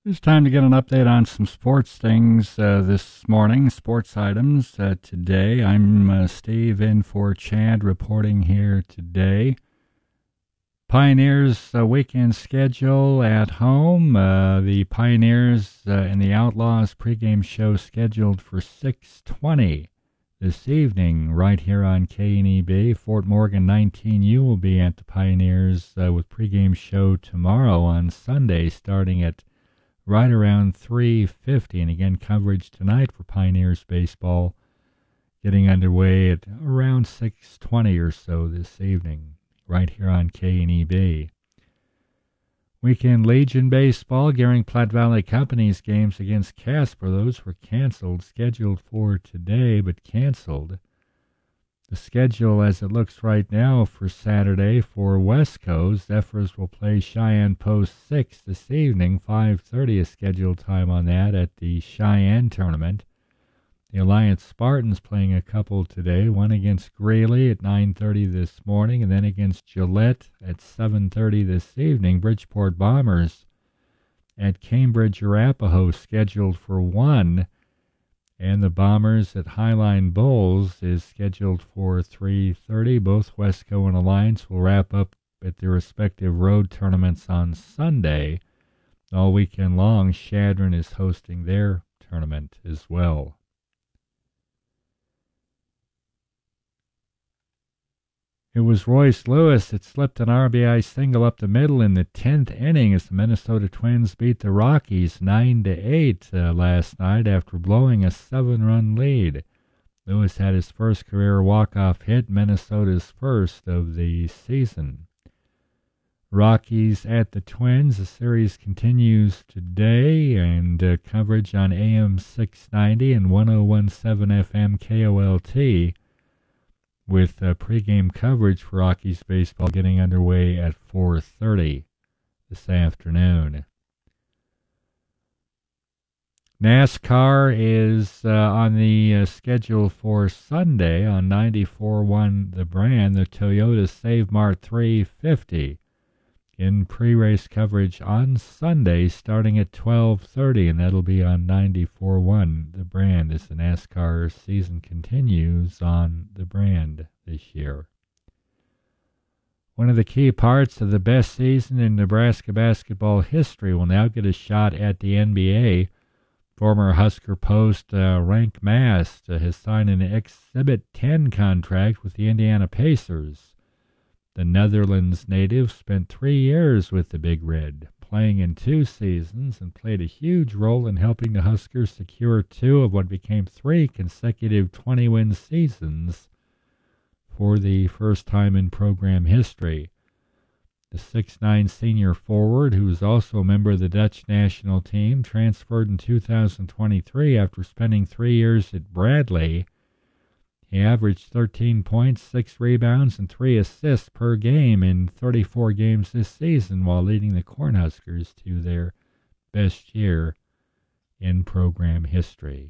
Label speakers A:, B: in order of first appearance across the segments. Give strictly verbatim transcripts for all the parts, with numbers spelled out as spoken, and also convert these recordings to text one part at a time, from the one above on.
A: It's time to get an update on some sports things uh, this morning, sports items. Uh, today, I'm uh, Steve in for Chad reporting here today. Pioneers uh, weekend schedule at home. Uh, the Pioneers uh, and the Outlaws pregame show scheduled for six twenty this evening right here on K N E B. Fort Morgan nineteen U will be at the Pioneers uh, with pregame show tomorrow on Sunday starting at right around three fifty, and again, coverage tonight for Pioneers baseball getting underway at around six twenty or so this evening, right here on K N E B. Weekend Legion baseball, Gearing Platte Valley Company's games against Casper, those were canceled, scheduled for today, but canceled. The schedule as it looks right now for Saturday for Wesco, Zephyrs will play Cheyenne Post six this evening, five thirty is scheduled time on that at the Cheyenne tournament. The Alliance Spartans playing a couple today, one against Greeley at nine thirty this morning, and then against Gillette at seven thirty this evening. Bridgeport Bombers at Cambridge Arapahoe scheduled for one. And the Bombers at Highline Bowls is scheduled for three thirty. Both Wesco and Alliance will wrap up at their respective road tournaments on Sunday. All weekend long, Chadron is hosting their tournament as well. It was Royce Lewis that slipped an R B I single up the middle in the tenth inning as the Minnesota Twins beat the Rockies nine to eight uh, last night after blowing a seven-run lead. Lewis had his first career walk-off hit, Minnesota's first of the season. Rockies at the Twins. The series continues today, and uh, coverage on A M six ninety and one oh one point seven F M K O L T. with uh, pregame coverage for Rockies baseball getting underway at four thirty this afternoon. NASCAR is uh, on the uh, schedule for Sunday on ninety-four point one The Brand, the Toyota Save Mart three fifty. In pre-race coverage on Sunday starting at twelve thirty, and that'll be on ninety-four point one The Brand as the NASCAR season continues on The Brand this year. One of the key parts of the best season in Nebraska basketball history will now get a shot at the N B A. Former Husker Post uh, Rank Mast uh, has signed an Exhibit ten contract with the Indiana Pacers. The Netherlands native spent three years with the Big Red, playing in two seasons, and played a huge role in helping the Huskers secure two of what became three consecutive twenty-win seasons for the first time in program history. The six foot nine senior forward, who is also a member of the Dutch national team, transferred in two thousand twenty-three after spending three years at Bradley. He averaged thirteen points, six rebounds, and three assists per game in thirty-four games this season, while leading the Cornhuskers to their best year in program history.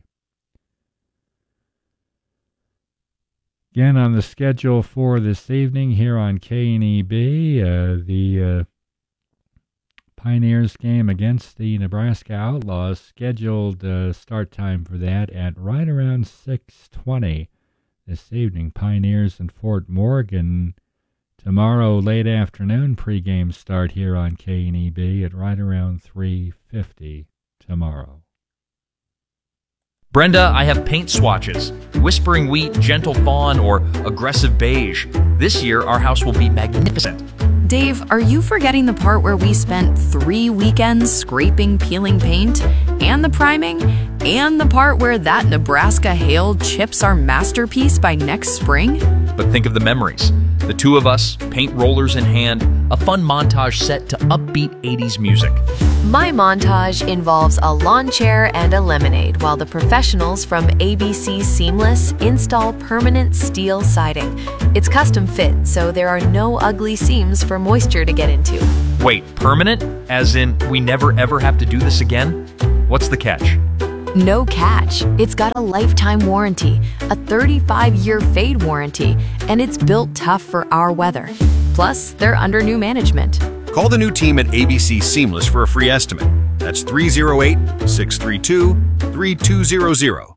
A: Again, on the schedule for this evening here on K N E B, uh, the uh, Pioneers game against the Nebraska Outlaws, scheduled uh, start time for that at right around six twenty. This evening. Pioneers in Fort Morgan tomorrow late afternoon pregame start here on K N E B at right around three fifty tomorrow.
B: Brenda, I have paint swatches. Whispering Wheat, Gentle Fawn, or Aggressive Beige. This year, our house will be magnificent.
C: Dave, are you forgetting the part where we spent three weekends scraping, peeling paint, and the priming, and the part where that Nebraska hail chips our masterpiece by next spring?
B: But think of the memories. The two of us, paint rollers in hand, a fun montage set to upbeat eighties music.
D: My montage involves a lawn chair and a lemonade while the professionals from A B C Seamless install permanent steel siding. It's custom fit, so there are no ugly seams for moisture to get into.
B: Wait, permanent? As in, we never ever have to do this again? What's the catch?
D: No catch. It's got a lifetime warranty, a thirty-five year fade warranty, and it's built tough for our weather. Plus, they're under new management.
E: Call the new team at A B C Seamless for a free estimate. That's three oh eight, six three two, three two zero zero.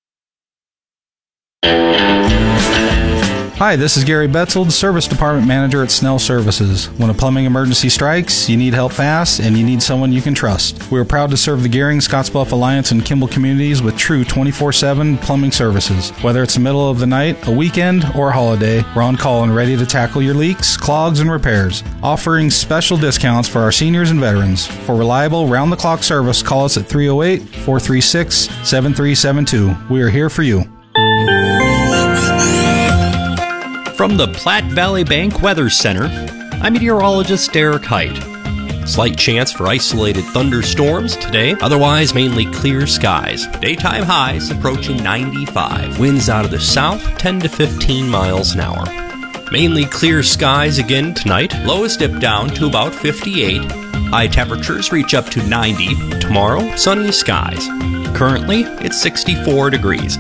F: Hi, this is Gary Betzold, Service Department Manager at Snell Services. When a plumbing emergency strikes, you need help fast, and you need someone you can trust. We are proud to serve the Gehring, Scottsbluff Alliance, and Kimball communities with true twenty-four seven plumbing services. Whether it's the middle of the night, a weekend, or a holiday, we're on call and ready to tackle your leaks, clogs, and repairs, offering special discounts for our seniors and veterans. For reliable, round-the-clock service, call us at three oh eight, four three six, seven three seven two. We are here for you.
G: From the Platte Valley Bank Weather Center, I'm meteorologist Derek Height. Slight chance for isolated thunderstorms today, otherwise mainly clear skies. Daytime highs approaching ninety-five. Winds out of the south, ten to fifteen miles an hour. Mainly clear skies again tonight. Lows dip down to about fifty-eight. High temperatures reach up to ninety. Tomorrow, sunny skies. Currently, it's sixty-four degrees.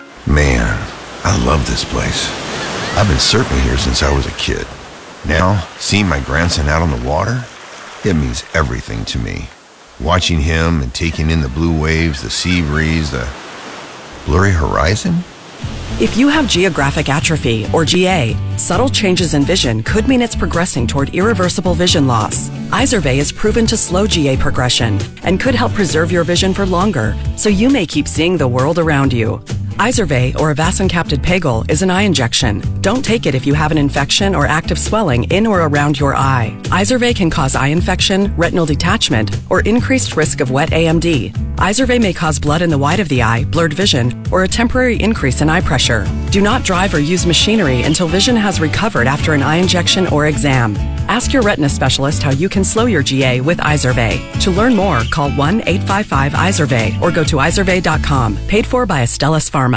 H: Man, I love this place. I've been surfing here since I was a kid. Now, seeing my grandson out on the water, it means everything to me. Watching him and taking in the blue waves, the sea breeze, the blurry horizon.
I: If you have geographic atrophy, or G A, subtle changes in vision could mean it's progressing toward irreversible vision loss. Izervay is proven to slow G A progression and could help preserve your vision for longer, so you may keep seeing the world around you. Izervay, or avacincaptad pegol, is an eye injection. Don't take it if you have an infection or active swelling in or around your eye. Izervay can cause eye infection, retinal detachment, or increased risk of wet A M D. Izervay may cause blood in the white of the eye, blurred vision, or a temporary increase in eye pressure. Do not drive or use machinery until vision has recovered after an eye injection or exam. Ask your retina specialist how you can slow your G A with Izervay. To learn more, call one eight five five Izervay or go to izervay dot com. Paid for by Astellas Pharma.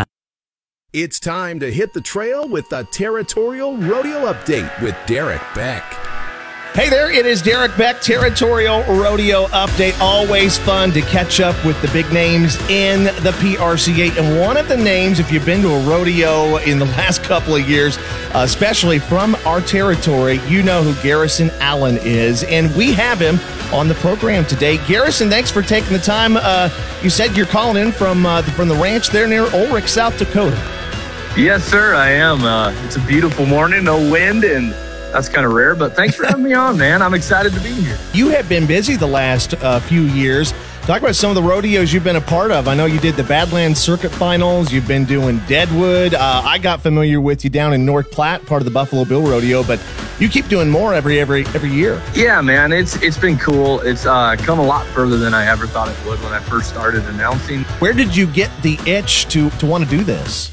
J: It's time to hit the trail with the Territorial Rodeo Update with Derek Beck.
K: Hey there, it is Derek Beck, Territorial Rodeo Update. Always fun to catch up with the big names in the P R C A. And one of the names, if you've been to a rodeo in the last couple of years, uh, especially from our territory, you know who Garrison Allen is. And we have him on the program today. Garrison, thanks for taking the time. Uh, you said you're calling in from, uh, from the ranch there near Ulrich, South Dakota.
L: Yes, sir, I am. Uh, it's a beautiful morning, no wind, and that's kind of rare, but thanks for having me on, man. I'm excited to be here.
K: You have been busy the last uh, few years. Talk about some of the rodeos you've been a part of. I know you did the Badlands Circuit Finals. You've been doing Deadwood. Uh, I got familiar with you down in North Platte, part of the Buffalo Bill Rodeo, but you keep doing more every every every year.
L: Yeah, man, it's it's been cool. It's uh, come a lot further than I ever thought it would when I first started announcing.
K: Where did you get the itch to to want to do this?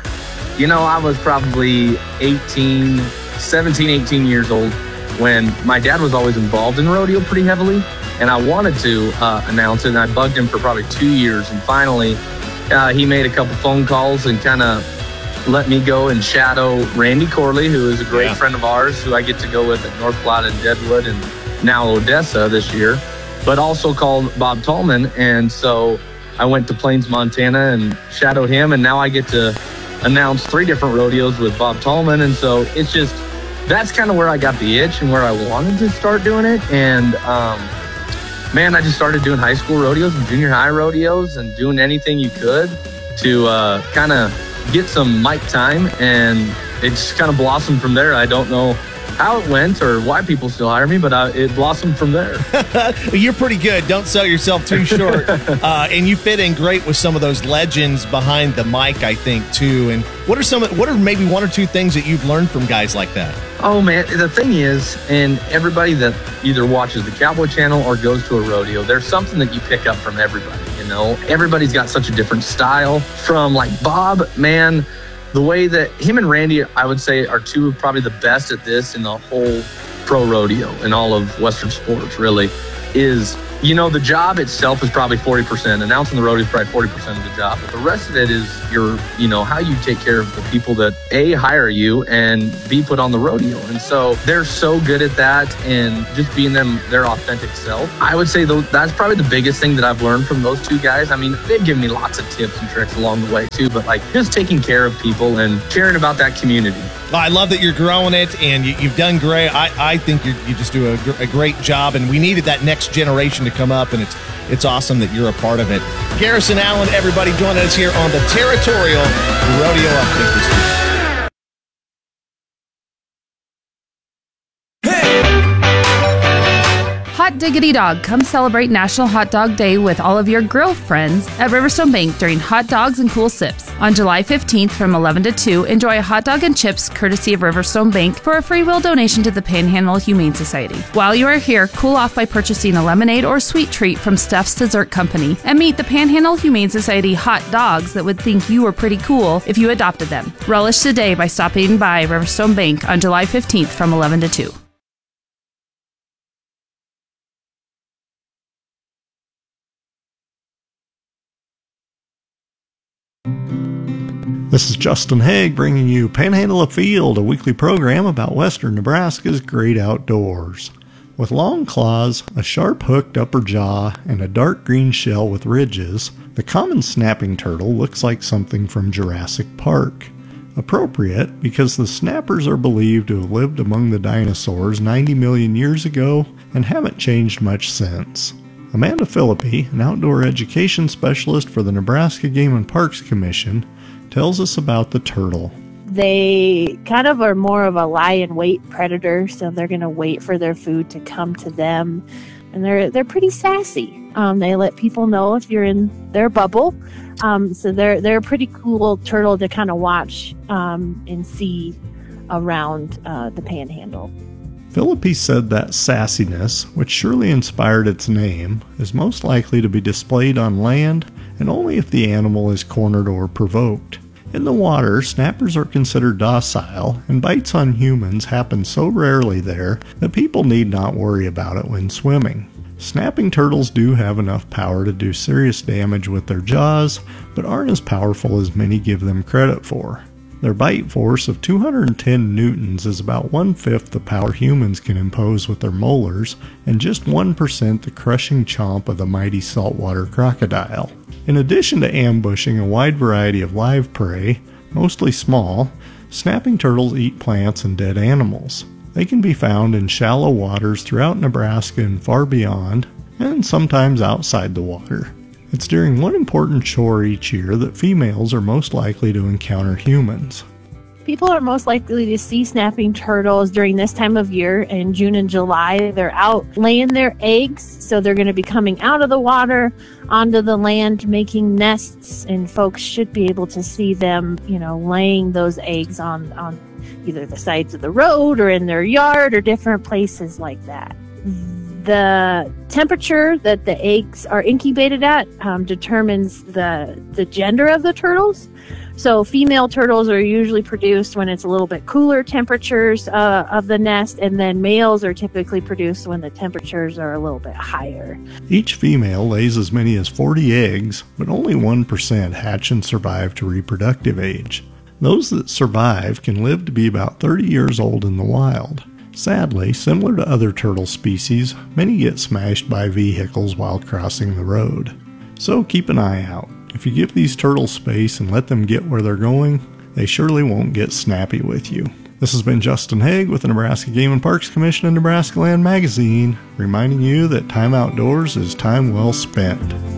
L: You know, I was probably eighteen, seventeen, eighteen years old when my dad was always involved in rodeo pretty heavily, and I wanted to uh, announce it, and I bugged him for probably two years, and finally uh, he made a couple phone calls and kind of let me go and shadow Randy Corley, who is a great yeah. friend of ours, who I get to go with at North Platte and Deadwood and now Odessa this year, but also called Bob Tallman, and so I went to Plains, Montana and shadowed him, and now I get to announce three different rodeos with Bob Tallman, and so it's just, that's kind of where I got the itch and where I wanted to start doing it. And um, man, I just started doing high school rodeos and junior high rodeos and doing anything you could to uh, kind of get some mic time, and it just kind of blossomed from there. I don't know how it went or why people still hire me, but uh, it blossomed from there.
K: Well, you're pretty good. Don't sell yourself too short. uh, and you fit in great with some of those legends behind the mic, I think, too. And what are some? What are maybe one or two things that you've learned from guys like that?
L: Oh, man, the thing is, and everybody that either watches the Cowboy Channel or goes to a rodeo, there's something that you pick up from everybody, you know? Everybody's got such a different style. From, like, Bob, man, the way that him and Randy, I would say, are two of probably the best at this in the whole pro rodeo and all of Western sports, really, is, you know, the job itself is probably forty percent. Announcing the rodeo is probably forty percent of the job. But the rest of it is your, you know, how you take care of the people that, A, hire you, and B, put on the rodeo. And so they're so good at that, and just being them, their authentic self. I would say those, that's probably the biggest thing that I've learned from those two guys. I mean, they've given me lots of tips and tricks along the way too, but like just taking care of people and caring about that community.
K: I love that you're growing it, and you, you've done great. I, I think you you just do a, a great job, and we needed that next generation to come up, and it's it's awesome that you're a part of it. Garrison Allen, everybody joining us here on the Territorial Rodeo Update this week.
M: Hot diggity dog, come celebrate National Hot Dog Day with all of your grill friends at Riverstone Bank during Hot Dogs and Cool Sips. On July fifteenth from eleven to two, enjoy a hot dog and chips courtesy of Riverstone Bank for a free will donation to the Panhandle Humane Society. While you are here, cool off by purchasing a lemonade or sweet treat from Steph's Dessert Company and meet the Panhandle Humane Society hot dogs that would think you were pretty cool if you adopted them. Relish today by stopping by Riverstone Bank on July fifteenth from eleven to two.
N: This is Justin Haig bringing you Panhandle Afield, a weekly program about western Nebraska's great outdoors. With long claws, a sharp hooked upper jaw, and a dark green shell with ridges, the common snapping turtle looks like something from Jurassic Park. Appropriate because the snappers are believed to have lived among the dinosaurs ninety million years ago and haven't changed much since. Amanda Philippi, an outdoor education specialist for the Nebraska Game and Parks Commission, tells us about the turtle.
O: They kind of are more of a lie-in-wait predator, so they're going to wait for their food to come to them, and they're they're pretty sassy. Um, they let people know if you're in their bubble, um, so they're they're a pretty cool turtle to kind of watch um, and see around uh, the Panhandle.
N: Philippi said that sassiness, which surely inspired its name, is most likely to be displayed on land and only if the animal is cornered or provoked. In the water, snappers are considered docile, and bites on humans happen so rarely there that people need not worry about it when swimming. Snapping turtles do have enough power to do serious damage with their jaws, but aren't as powerful as many give them credit for. Their bite force of two hundred ten newtons is about one-fifth the power humans can impose with their molars, and just one percent the crushing chomp of the mighty saltwater crocodile. In addition to ambushing a wide variety of live prey, mostly small, snapping turtles eat plants and dead animals. They can be found in shallow waters throughout Nebraska and far beyond, and sometimes outside the water. It's during one important chore each year that females are most likely to encounter humans.
O: People are most likely to see snapping turtles during this time of year in June and July. They're out laying their eggs, so they're going to be coming out of the water onto the land, making nests, and folks should be able to see them, you know, laying those eggs on, on either the sides of the road or in their yard or different places like that. The temperature that the eggs are incubated at um, determines the the gender of the turtles. So female turtles are usually produced when it's a little bit cooler temperatures uh, of the nest, and then males are typically produced when the temperatures are a little bit higher.
N: Each female lays as many as forty eggs, but only one percent hatch and survive to reproductive age. Those that survive can live to be about thirty years old in the wild. Sadly, similar to other turtle species, many get smashed by vehicles while crossing the road. So keep an eye out. If you give these turtles space and let them get where they're going, they surely won't get snappy with you. This has been Justin Haig with the Nebraska Game and Parks Commission and Nebraska Land Magazine, reminding you that time outdoors is time well spent.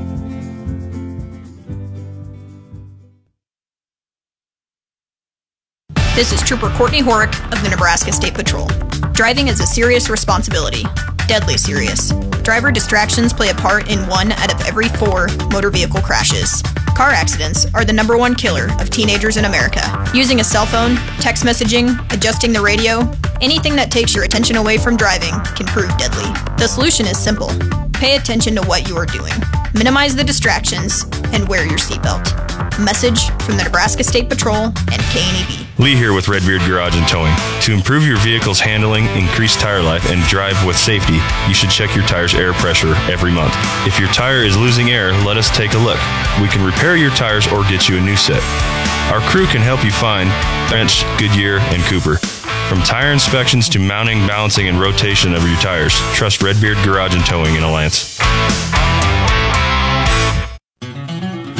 P: This is Trooper Courtney Horick of the Nebraska State Patrol. Driving is a serious responsibility, deadly serious. Driver distractions play a part in one out of every four motor vehicle crashes. Car accidents are the number one killer of teenagers in America. Using a cell phone, text messaging, adjusting the radio, anything that takes your attention away from driving can prove deadly. The solution is simple. Pay attention to what you are doing. Minimize the distractions and wear your seatbelt. A message from the Nebraska State Patrol and K N E B.
Q: Lee here with Redbeard Garage and Towing. To improve your vehicle's handling, increase tire life, and drive with safety, you should check your tire's air pressure every month. If your tire is losing air, let us take a look. We can repair your tires or get you a new set. Our crew can help you find French, Goodyear, and Cooper. From tire inspections to mounting, balancing, and rotation of your tires, trust Redbeard Garage and Towing in Alliance.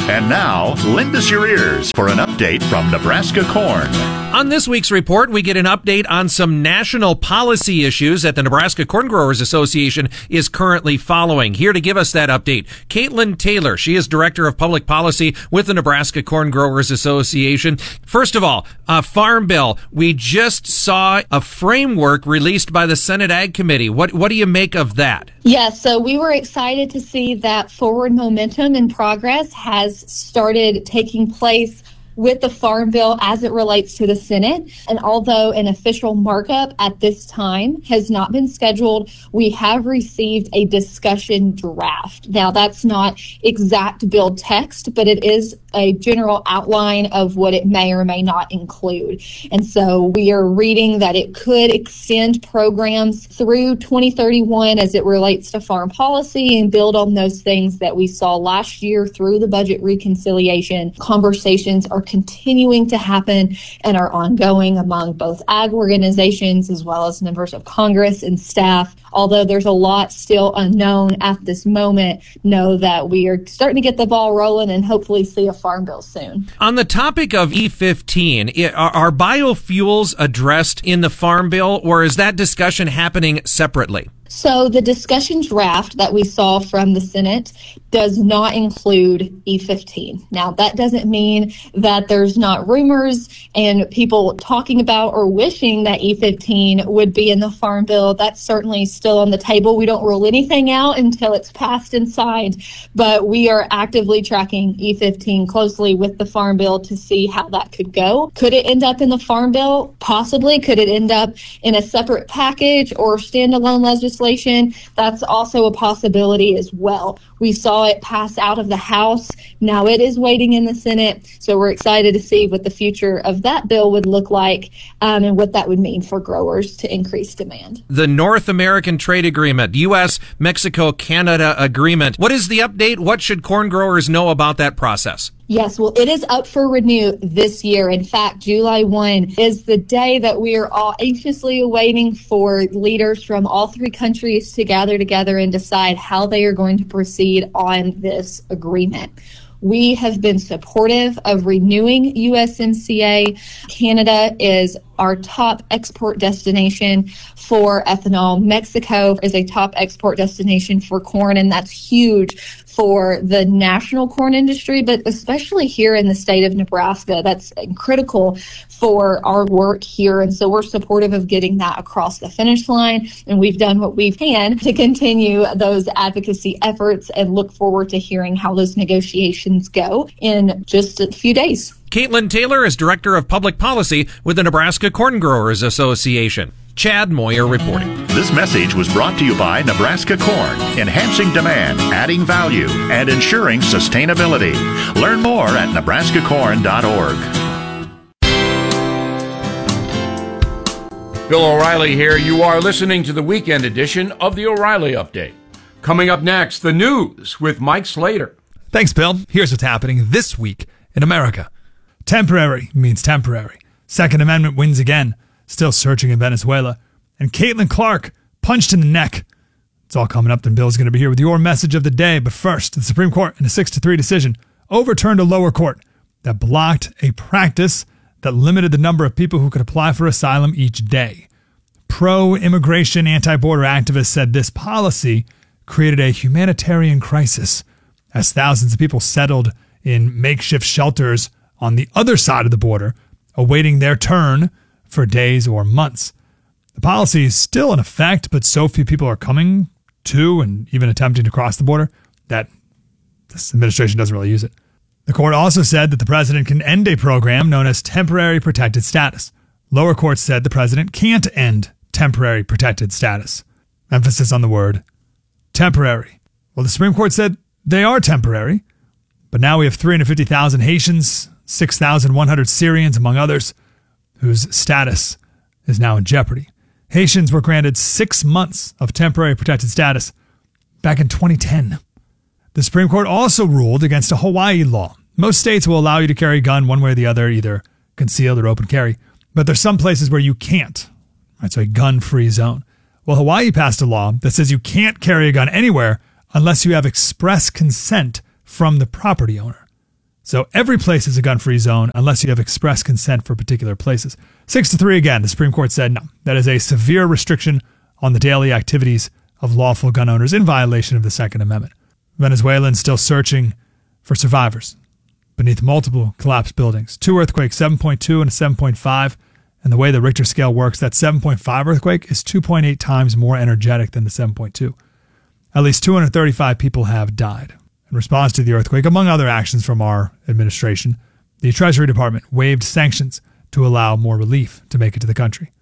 R: And now, lend us your ears for an update from Nebraska Corn.
S: On this week's report, we get an update on some national policy issues that the Nebraska Corn Growers Association is currently following. Here to give us that update, Caitlin Taylor. She is Director of Public Policy with the Nebraska Corn Growers Association. First of all, uh, Farm Bill. We just saw a framework released by the Senate Ag Committee. What, what do you make of that?
T: Yeah, so we were excited to see that forward momentum and progress has started taking place with the Farm Bill as it relates to the Senate. And although an official markup at this time has not been scheduled, we have received a discussion draft. Now, that's not exact bill text, but it is a general outline of what it may or may not include. And so we are reading that it could extend programs through twenty thirty-one as it relates to farm policy and build on those things that we saw last year through the budget reconciliation. Conversations are continuing to happen and are ongoing among both ag organizations as well as members of Congress and staff. Although there's a lot still unknown at this moment, know that we are starting to get the ball rolling and hopefully see a farm bill soon.
S: On the topic of E fifteen, are, are biofuels addressed in the Farm Bill, or is that discussion happening separately?
T: So the discussion draft that we saw from the Senate does not include E fifteen. Now, that doesn't mean that there's not rumors and people talking about or wishing that E fifteen would be in the Farm Bill. That's certainly still on the table. We don't rule anything out until it's passed and signed, but we are actively tracking E fifteen closely with the Farm Bill to see how that could go. Could it end up in the Farm Bill? Possibly. Could it end up in a separate package or standalone legislation? That's also a possibility as well. We saw it pass out of the House. Now it is waiting in the Senate. So we're excited to see what the future of that bill would look like um, and what that would mean for growers to increase demand.
S: The North American Trade Agreement, U S Mexico Canada Agreement. What is the update? What should corn growers know about that process?
T: Yes, well, it is up for renew this year. In fact, July first is the day that we are all anxiously awaiting for leaders from all three countries to gather together and decide how they are going to proceed on this agreement. We have been supportive of renewing U S M C A. Canada is our top export destination for ethanol. Mexico is a top export destination for corn, and that's huge for the national corn industry, but especially here in the state of Nebraska. That's critical for our work here, and so we're supportive of getting that across the finish line, and we've done what we can to continue those advocacy efforts and look forward to hearing how those negotiations go in just a few days.
S: Caitlin Taylor is Director of Public Policy with the Nebraska Corn Growers Association. Chad Moyer reporting.
R: This message was brought to you by Nebraska Corn, enhancing demand, adding value, and ensuring sustainability. Learn more at nebraska corn dot org.
U: Bill O'Reilly here. You are listening to the weekend edition of the O'Reilly Update. Coming up next, the news with Mike Slater.
V: Thanks, Bill. Here's what's happening this week in America. Temporary means temporary. Second Amendment wins again. Still searching in Venezuela. And Caitlin Clark punched in the neck. It's all coming up, and Bill's going to be here with your message of the day. But first, the Supreme Court, in a six to three decision, overturned a lower court that blocked a practice that limited the number of people who could apply for asylum each day. Pro-immigration, anti-border activists said this policy created a humanitarian crisis as thousands of people settled in makeshift shelters on the other side of the border, awaiting their turn for days or months. The policy is still in effect, but so few people are coming to and even attempting to cross the border that this administration doesn't really use it. The court also said that the president can end a program known as temporary protected status. Lower courts said the president can't end temporary protected status. Emphasis on the word temporary. Well, the Supreme Court said they are temporary, but now we have three hundred fifty thousand Haitians, six thousand one hundred Syrians, among others, whose status is now in jeopardy. Haitians were granted six months of temporary protected status back in twenty ten. The Supreme Court also ruled against a Hawaii law. Most states will allow you to carry a gun one way or the other, either concealed or open carry, but there's some places where you can't. Right, so a gun-free zone. Well, Hawaii passed a law that says you can't carry a gun anywhere unless you have express consent from the property owner. So every place is a gun-free zone unless you have express consent for particular places. Six to three again, the Supreme Court said no. That is a severe restriction on the daily activities of lawful gun owners in violation of the Second Amendment. Venezuelans still searching for survivors beneath multiple collapsed buildings. Two earthquakes, seven point two and a seven point five. And the way the Richter scale works, that seven point five earthquake is two point eight times more energetic than the seven point two. At least two hundred thirty-five people have died. In response to the earthquake, among other actions from our administration, the Treasury Department waived sanctions to allow more relief to make it to the country.